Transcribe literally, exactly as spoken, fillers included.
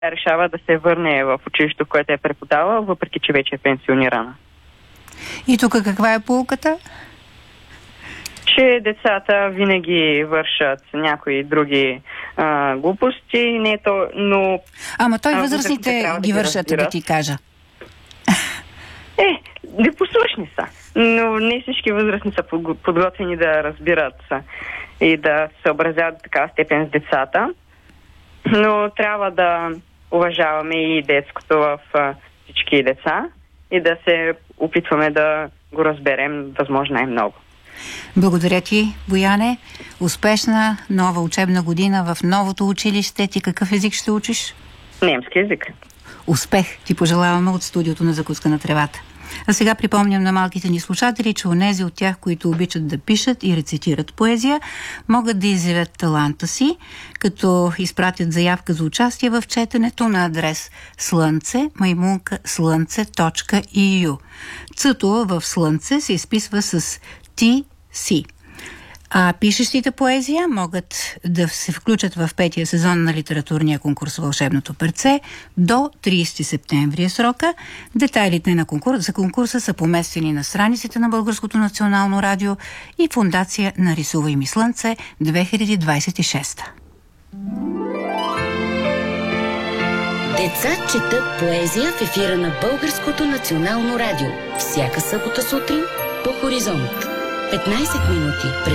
решава да се върне в училището, в което е преподавала, въпреки че вече е пенсионирана. И тук каква е поуката? Че децата винаги вършат някои други а, глупости, не то, но... Ама той възрастните ги вършат, да ти кажа. Е, непослушни са, но не всички възрастни са подготвени да разбират и да се съобразяват до такава степен с децата, но трябва да уважаваме и детското в всички деца и да се опитваме да го разберем възможно най-много. Благодаря ти, Бояне. Успешна нова учебна година в новото училище. Ти какъв език ще учиш? Немски език. Успех ти пожелаваме от студиото на Закуска на тревата. А сега припомням на малките ни слушатели, че онези от тях, които обичат да пишат и рецитират поезия, могат да изявят таланта си, като изпратят заявка за участие в четенето на адрес слънце маймунка слънце точка и ю. Цъто в слънце се изписва с ти си. А пишещите поезия могат да се включат в петия сезон на литературния конкурс Вълшебното перце. До тридесети септември е срока. Детайлите на конкурс, за конкурса са поместени на страниците на Българското национално радио и Фондация Нарисувай ми слънце две хиляди двадесет и шеста. Деца четат поезия в ефира на Българското национално радио. Всяка събота сутрин по Хоризонт. петнадесет минути